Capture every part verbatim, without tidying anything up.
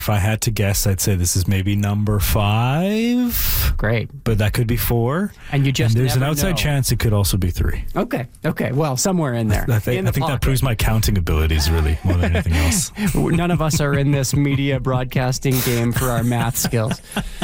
If I had to guess, I'd say this is maybe number five. Great. But that could be four. And you just and there's an never outside know. chance it could also be three. Okay. Okay. Well, somewhere in there. I think, in the I think that pocket. proves my counting abilities really more than anything else. None of us are in this media broadcasting game for our math skills.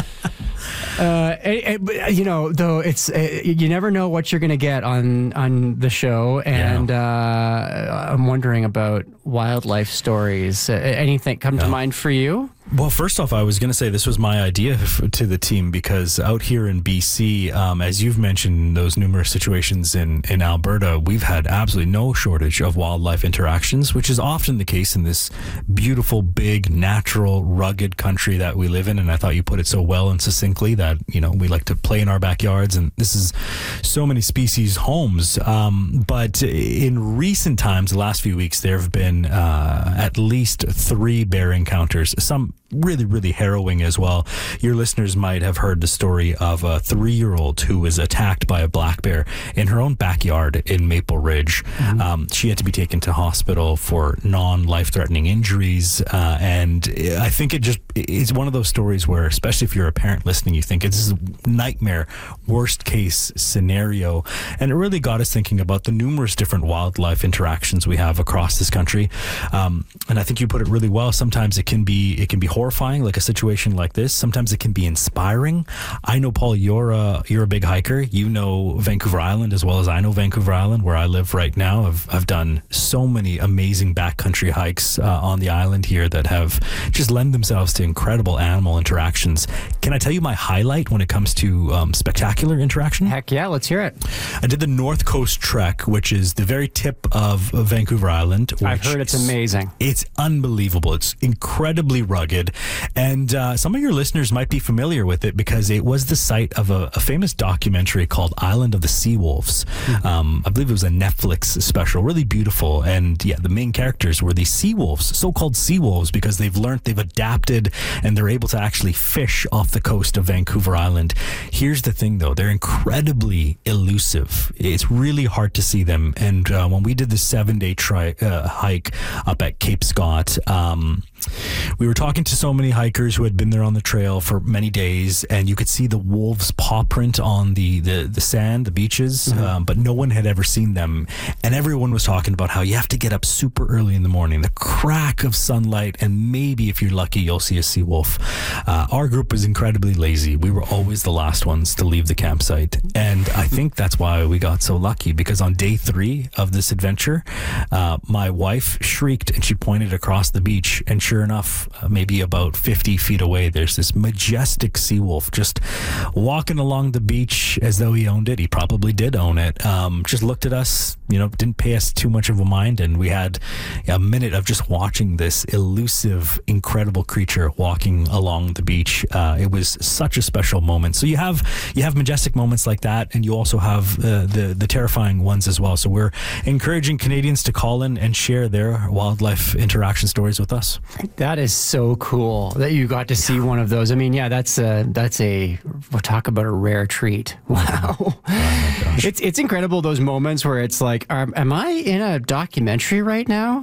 Uh, it, it, you know, though, it's uh, you never know what you're going to get on on the show, and yeah. uh, I'm wondering about wildlife stories. Uh, anything come yeah. to mind for you? Well, first off, I was going to say this was my idea f- to the team because out here in B C, um, as you've mentioned, those numerous situations in, in Alberta, we've had absolutely no shortage of wildlife interactions, which is often the case in this beautiful, big, natural, rugged country that we live in. And I thought you put it so well and succinctly that, you know, we like to play in our backyards, and this is so many species homes. Um, but in recent times, the last few weeks, there have been uh, at least three bear encounters, some really, really harrowing as well. Your listeners might have heard the story of a three-year-old who was attacked by a black bear in her own backyard in Maple Ridge. Mm-hmm. Um, she had to be taken to hospital for non-life-threatening injuries, uh, and I think it just it's one of those stories where, especially if you're a parent listening, you think it's a nightmare, worst-case scenario, and it really got us thinking about the numerous different wildlife interactions we have across this country. Um, and I think you put it really well. Sometimes it can be it can be horrifying, like a situation like this. Sometimes it can be inspiring. I know, Paul, you're a, you're a big hiker. You know Vancouver Island as well as I know Vancouver Island, where I live right now. I've, I've done so many amazing backcountry hikes uh, on the island here that have just lend themselves to incredible animal interactions. Can I tell you my highlight when it comes to um, spectacular interaction? Heck yeah, let's hear it. I did the North Coast Trek, which is the very tip of, of Vancouver Island. I've heard it's amazing. It's unbelievable. It's incredibly rugged. And uh, some of your listeners might be familiar with it because it was the site of a, a famous documentary called Island of the Seawolves. Mm-hmm. Um, I believe it was a Netflix special, really beautiful. And yeah, the main characters were these seawolves, so-called seawolves, because they've learned, they've adapted, and they're able to actually fish off the coast of Vancouver Island. Here's the thing, though. They're incredibly elusive. It's really hard to see them. And uh, when we did the seven-day tri- uh, hike up at Cape Scott, um, we were talking to so many hikers who had been there on the trail for many days, and you could see the wolves' paw print on the, the, the sand, the beaches, mm-hmm. um, but no one had ever seen them. And everyone was talking about how you have to get up super early in the morning, the crack of sunlight, and maybe if you're lucky, you'll see a sea wolf. Uh, our group was incredibly lazy. We were always the last ones to leave the campsite. And I think that's why we got so lucky, because on day three of this adventure, uh, my wife shrieked and she pointed across the beach, and sure enough, uh, maybe about fifty feet away, there's this majestic sea wolf just walking along the beach as though he owned it. He probably did own it. Um, just looked at us, you know, didn't pay us too much of a mind, and we had a minute of just watching this elusive, incredible creature walking along the beach. Uh, it was such a special moment. So you have you have majestic moments like that, and you also have uh, the the terrifying ones as well. So we're encouraging Canadians to call in and share their wildlife interaction stories with us. That is so cool that you got to see one of those. I mean, yeah, that's a, that's a, we'll talk about a rare treat. Wow. Oh my gosh. It's, it's incredible, those moments where it's like, um, am I in a documentary right now?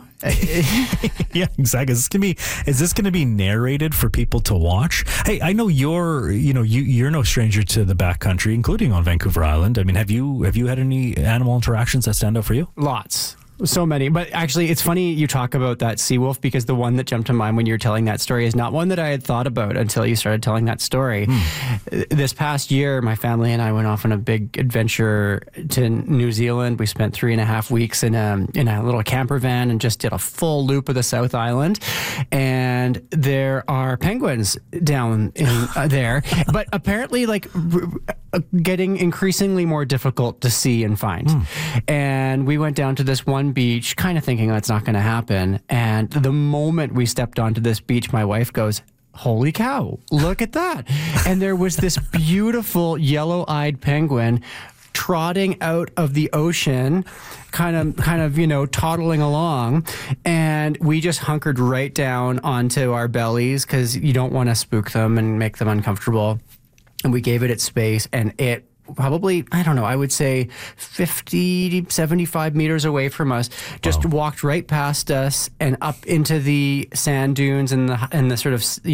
Yeah, exactly. Is this gonna be is this gonna be narrated for people to watch? Hey, I know you're you know you you're no stranger to the backcountry, including on Vancouver Island. I mean, have you have you had any animal interactions that stand out for you? Lots. So many. But actually, it's funny you talk about that sea wolf, because the one that jumped to mind when you were telling that story is not one that I had thought about until you started telling that story. Hmm. This past year, my family and I went off on a big adventure to New Zealand. We spent three and a half weeks in a, in a little camper van and just did a full loop of the South Island. And there are penguins down in uh, there. But apparently, like, r- getting increasingly more difficult to see and find. Hmm. And we went down to this one beach, kind of thinking that's not going to happen. And the moment we stepped onto this beach, my wife goes, holy cow, look at that. And there was this beautiful yellow-eyed penguin trotting out of the ocean, kind of, kind of, you know, toddling along. And we just hunkered right down onto our bellies because you don't want to spook them and make them uncomfortable. And we gave it its space, and it probably, I don't know, I would say fifty, seventy-five meters away from us, just Wow. walked right past us and up into the sand dunes and the, and the sort of,